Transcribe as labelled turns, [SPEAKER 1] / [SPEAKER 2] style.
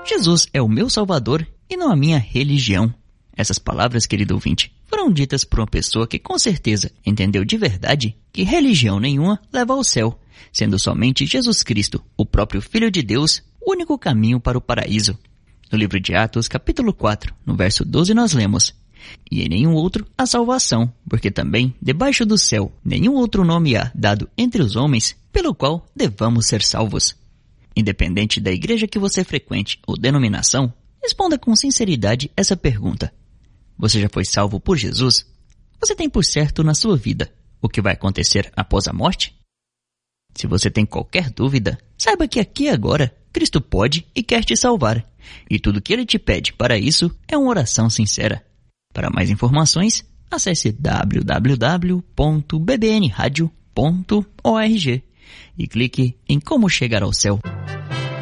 [SPEAKER 1] Jesus é o meu Salvador e não a minha religião. Essas palavras, querido ouvinte, foram ditas por uma pessoa que com certeza entendeu de verdade que religião nenhuma leva ao céu, sendo somente Jesus Cristo, o próprio Filho de Deus, o único caminho para o paraíso. No livro de Atos, capítulo 4, no verso 12, nós lemos: E em nenhum outro há salvação, porque também, debaixo do céu, nenhum outro nome há dado entre os homens, pelo qual devamos ser salvos. Independente da igreja que você frequente ou denominação, responda com sinceridade essa pergunta. Você já foi salvo por Jesus? Você tem por certo na sua vida o que vai acontecer após a morte? Se você tem qualquer dúvida, saiba que aqui e agora Cristo pode e quer te salvar. E tudo que Ele te pede para isso é uma oração sincera. Para mais informações, acesse www.bbnradio.org e clique em Como Chegar ao Céu.